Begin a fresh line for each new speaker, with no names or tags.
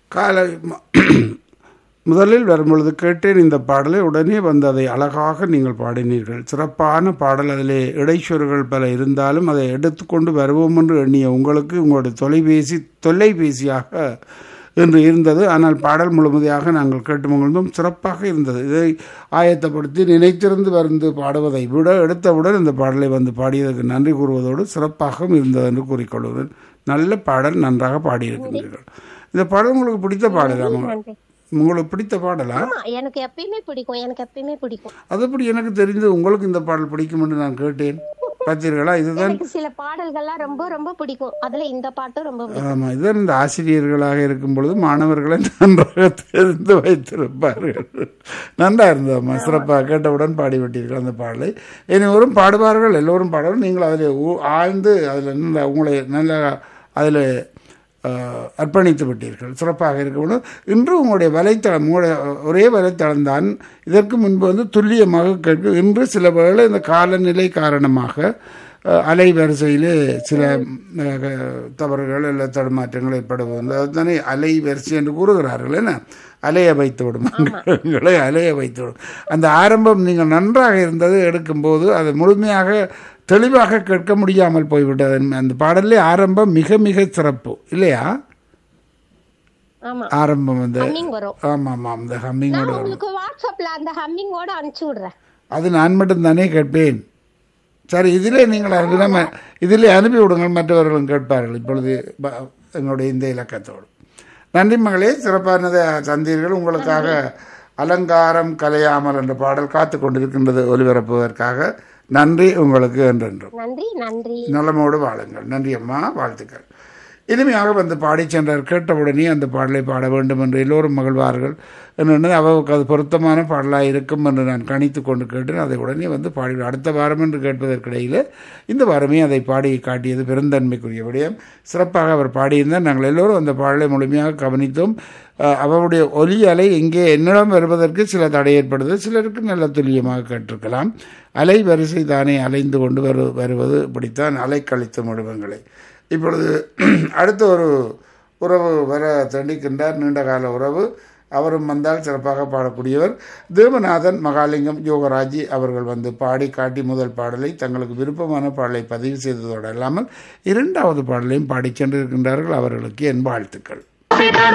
காலை முதலில் வரும்பொழுது கேட்டேன் இந்த பாடலை, உடனே வந்து அதை அழகாக நீங்கள் பாடினீர்கள். சிறப்பான பாடல். அதிலே இடைச்சொற்கள் பல இருந்தாலும் அதை எடுத்துக்கொண்டு வருவோம் என்று எண்ணிய உங்களுக்கு உங்களுடைய தொலைபேசியாக என்று இருந்தது. ஆனால் பாடல் முழுமையாக நாங்கள் கேட்டு மகிழ்ந்தோம். சிறப்பாக இருந்தது. இதை ஆயத்தப்படுத்தி நினைத்திருந்து வந்து பாடுவதை விட எடுத்தவுடன் இந்த பாடலை வந்து பாடியதற்கு நன்றி கூறுவதோடு சிறப்பாகவும் இருந்தது என்று கூறிக்கொள்கிறேன். நல்ல பாடல், நன்றாக பாடியிருக்கின்றீர்கள். இந்த பாடல் உங்களுக்கு பிடித்த பாடலாமா? உங்களுக்கு பிடித்த பாடலா?
எனக்கு எப்பயுமே பிடிக்கும், எனக்கு எப்பயுமே பிடிக்கும்.
அதுபடி எனக்கு தெரிந்து உங்களுக்கு இந்த பாடல் பிடிக்கும் என்று நான் கேட்டேன். பார்த்தீர்களா? இதுதான்
சில பாடல்கள்லாம் ரொம்ப ரொம்ப பிடிக்கும். அதுல இந்த பாட்டும் ரொம்ப பிடிக்கும்.
ஆமா, இதுதான் இந்த ஆசிரியர்களாக இருக்கும் பொழுது மாணவர்களை நன்றாக தெரிந்து வைத்திருப்பார்கள். நன்றா இருந்தோம்மா, சிறப்பாக கேட்டவுடன் பாடிவிட்டீர்கள் அந்த பாடலை. இனிவரும் பாடுவார்கள், எல்லோரும் பாடுவார்கள். நீங்கள் அதில் ஆழ்ந்து அதில் உங்களை நல்ல அதில் அர்ப்பணித்து விட்டீர்கள். சிறப்பாக இருக்கணும். இன்று உங்களுடைய வலைத்தளம் ஒரே வலைத்தளம்தான். இதற்கு முன்பு வந்து துல்லியமாக கேட்க, இன்று சில வேளை இந்த காலநிலை காரணமாக அலைவரிசையில் சில தவறுகள் அல்ல தடுமாற்றங்கள் ஏற்படுவது. அதுதானே அலைவரிசை என்று கூறுகிறார்கள். என்ன அலைய வைத்துவிடும், அலைய வைத்துவிடும். அந்த ஆரம்பம் நீங்கள் நன்றாக இருந்தது எடுக்கும்போது அது முழுமையாக தெளிவாக கேட்க முடியாமல் போய்விட்டது. அந்த பாடலே ஆரம்பம் மிக மிக சிறப்பு இல்லையா? ஆரம்பம் வந்து ஆமா ஆமா, அந்த ஹம்மிங்கோட
வாட்ஸ்அப்ல அந்த ஹம்மிங்கோட அனுப்பிச்சு விடுறேன்.
அது நான் மட்டும் தானே கேட்பேன். சரி, இதிலே நீங்கள் இதிலே அனுப்பி விடுங்கள், மற்றவர்களும் கேட்பார்கள் இப்பொழுது எங்களுடைய இந்த இலக்கத்தோடு. நன்றி மகளே, சிறப்பானதை தந்தீர்கள். உங்களுக்காக அலங்காரம் கலையாமல் என்ற பாடல் காத்து கொண்டிருக்கின்றது ஒலிபரப்புவதற்காக. நன்றி உங்களுக்கு என்றென்றும்.
நன்றி நன்றி.
நலமோடு வாழுங்கள். நன்றி அம்மா, வாழ்த்துக்கள். இனிமையாக வந்து பாடி சென்றார். கேட்டவுடனே அந்த பாடலை பாட வேண்டும் என்று எல்லோரும் மகிழ்வார்கள் என்று அவருக்கு அது பொருத்தமான பாடலாக இருக்கும் என்று நான் கணித்து கொண்டு கேட்டேன். அதை உடனே வந்து பாடி அடுத்த வாரம் என்று கேட்பதற்கிடையில் இந்த வாரமே அதை பாடி காட்டியது பெருந்தன்மைக்குரிய விடயம். சிறப்பாக அவர் பாடியிருந்தார். நாங்கள் எல்லோரும் அந்த பாடலை முழுமையாக கவனித்தோம். அவருடைய ஒலி அலை இங்கே என்னிடம் வருவதற்கு சில தடை ஏற்படுது. சிலருக்கு நல்ல துல்லியமாக கேட்டிருக்கலாம். அலை வரிசை தானே அலைந்து கொண்டு வருவது இப்படித்தான் அலைக்கழித்த முடிவங்களை. இப்பொழுது அடுத்த ஒரு உறவு வர தண்டிக்கின்றார், நீண்டகால உறவு. அவரும் வந்தால் சிறப்பாக பாடக்கூடியவர். தேவநாதன் மகாலிங்கம் யோகராஜி அவர்கள் வந்து பாடி காட்டி முதல் பாடலை தங்களுக்கு விருப்பமான பாடலை பதிவு செய்ததோடு இல்லாமல் இரண்டாவது பாடலையும் பாடி சென்றிருக்கின்றார்கள். அவர்களுக்கு என் வாழ்த்துக்கள்.